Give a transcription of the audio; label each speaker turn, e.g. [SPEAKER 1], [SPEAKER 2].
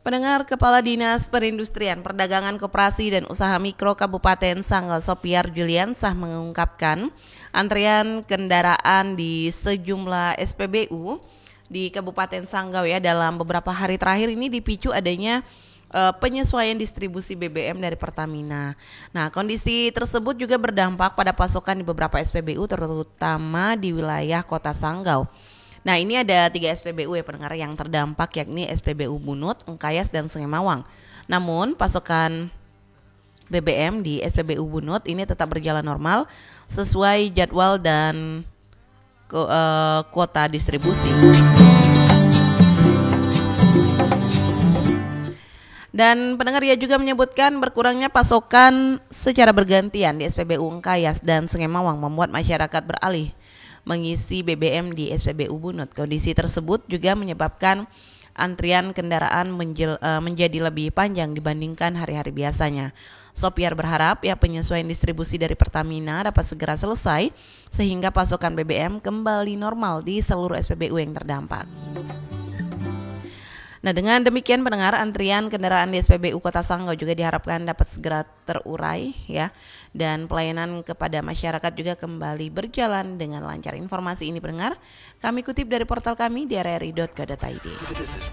[SPEAKER 1] Pendengar, Kepala Dinas Perindustrian, Perdagangan Koperasi dan Usaha Mikro Kabupaten Sanggau Sopiar Juliansah mengungkapkan antrian kendaraan di sejumlah SPBU di Kabupaten Sanggau ya dalam beberapa hari terakhir ini dipicu adanya penyesuaian distribusi BBM dari Pertamina. Nah, kondisi tersebut juga berdampak pada pasokan di beberapa SPBU terutama di wilayah Kota Sanggau. Nah, ini ada 3 SPBU ya pendengar yang terdampak, yakni SPBU Bunut, Engkayas, dan Sungai Mawang. Namun pasokan BBM di SPBU Bunut ini tetap berjalan normal sesuai jadwal dan kuota distribusi. Dan pendengar ia juga menyebutkan berkurangnya pasokan secara bergantian di SPBU Engkayas dan Sungai Mawang membuat masyarakat beralih mengisi BBM di SPBU Bunut. Kondisi tersebut juga menyebabkan antrian kendaraan menjadi lebih panjang dibandingkan hari-hari biasanya. Sopiar berharap ya penyesuaian distribusi dari Pertamina dapat segera selesai sehingga pasokan BBM kembali normal di seluruh SPBU yang terdampak. Nah, dengan demikian pendengar, antrian kendaraan di SPBU Kota Sanggau juga diharapkan dapat segera terurai ya, dan pelayanan kepada masyarakat juga kembali berjalan dengan lancar. Informasi ini pendengar kami kutip dari portal kami di rri.co.id.